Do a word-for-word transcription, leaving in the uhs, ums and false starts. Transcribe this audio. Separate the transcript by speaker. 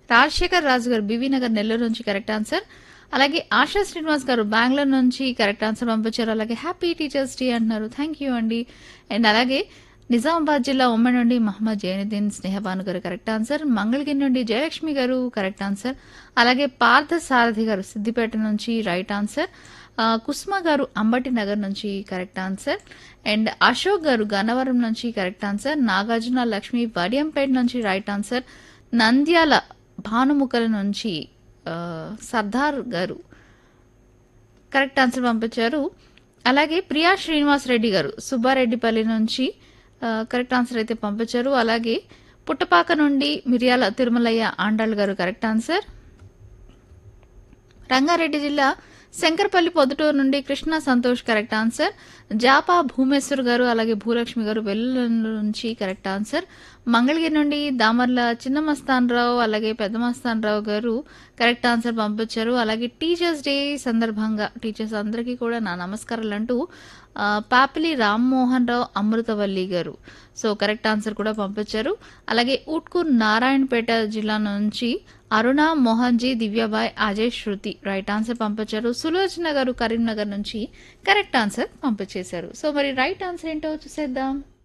Speaker 1: రాజశేఖర్ రాజు గారు బీవీ నగర్ నెల్లూరు నుంచి correct answer. అలాగే ఆశా శ్రీనివాస్ గారు బెంగళూరు నుంచి కరెక్ట్ ఆన్సర్ పంపించారు. అలాగే హ్యాపీ టీచర్స్ డే అంటున్నారు. థ్యాంక్ యూ అండి. అండ్ అలాగే నిజామాబాద్ జిల్లా ఉమ్మడి నుండి మహమ్మద్ జైనుద్దీన్ స్నేహబాను గారు కరెక్ట్ ఆన్సర్. మంగళగిరి నుండి జయలక్ష్మి గారు కరెక్ట్ ఆన్సర్. అలాగే పార్థ సారథి గారు సిద్దిపేట నుంచి రైట్ ఆన్సర్. ఆ, కుసుమ గారు అంబటి నగర్ నుంచి correct answer. And Ashok garu Gannavaram నుంచి కరెక్ట్ ఆన్సర్. నాగార్జున లక్ష్మి వడియంపేట నుంచి రైట్ ఆన్సర్. నంద్యాల భానుముఖల నుంచి ఆ, సర్దార్ గారు కరెక్ట్ ఆన్సర్ పంపించారు. అలాగే ప్రియా శ్రీనివాస్ రెడ్డి గారు సుబ్బారెడ్డిపల్లి నుంచి ఆ, కరెక్ట్ ఆన్సర్ అయితే పంపించారు. అలాగే పుట్టపాక నుండి మిర్యాల తిరుమలయ్య ఆండాళ్ గారు కరెక్ట్ ఆన్సర్. రంగారెడ్డి జిల్లా శంకర్పల్లి పొద్దుటూరు నుండి కృష్ణ సంతోష్ కరెక్ట్ ఆన్సర్. జాపా భూమేశ్వర్ గారు అలాగే భూలక్ష్మి గారు వెల్లుల్లి నుంచి కరెక్ట్ ఆన్సర్. మంగళగిరి నుండి దామర్ల చిన్న మస్తానరావు అలాగే పెద్ద మస్తానరావు గారు కరెక్ట్ ఆన్సర్ పంపించారు. అలాగే టీచర్స్ డే సందర్భంగా టీచర్స్ అందరికీ కూడా నా నమస్కారాలు అంటూ ఆ, పాపిలి రామ్మోహన్ రావు అమృతవల్లి గారు సో కరెక్ట్ ఆన్సర్ కూడా పంపించారు. అలాగే ఉట్కూర్ నారాయణపేట జిల్లా నుంచి అరుణ మోహన్జీ దివ్యాబాయ్ అజయ్ శృతి రైట్ ఆన్సర్ పంపించారు. సులోచన గారు కరీంనగర్ నుంచి కరెక్ట్ ఆన్సర్ పంపించేశారు. సో మరి రైట్ ఆన్సర్ ఏంటో చూసేద్దాం.